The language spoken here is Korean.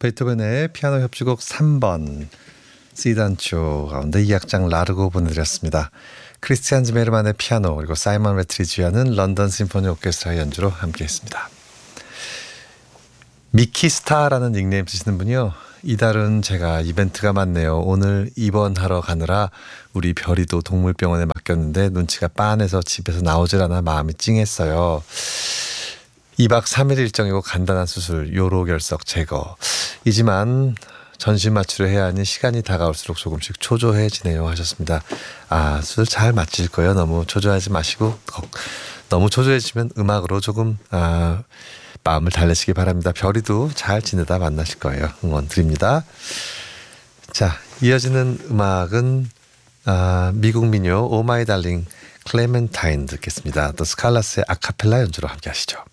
베토벤의 피아노 협주곡 3번 C단조 가운데 2악장 라르고 보내드렸습니다. 크리스티안 지메르만의 피아노 그리고 사이먼 레트리지아는 런던 심포니 오케스트라 연주로 함께했습니다. 미키스타라는 닉네임 쓰시는 분이요. 이달은 제가 이벤트가 많네요. 오늘 입원하러 가느라 우리 별이도 동물병원에 맡겼는데 눈치가 빤해서 집에서 나오질 않아 마음이 찡했어요. 2박 3일 일정이고 간단한 수술, 요로결석 제거. 이지만 전신 마취를 해야 하니 시간이 다가올수록 조금씩 초조해지네요 하셨습니다. 수술 잘 마칠 거예요. 너무 초조하지 마시고 너무 초조해지면 음악으로 조금 마음을 달래시기 바랍니다. 별이도 잘 지내다 만나실 거예요. 응원 드립니다. 자, 이어지는 음악은 미국 민요 오 마이 달링 클레멘타인 듣겠습니다. 더 스칼라스의 아카펠라 연주로 함께 하시죠.